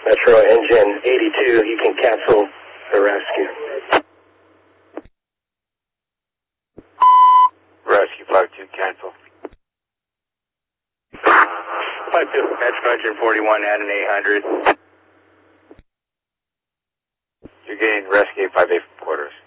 Metro engine 82, you can cancel the rescue. Rescue 52, cancel. 52. Metro engine 41, add an 800. You're getting rescue 58 quarters.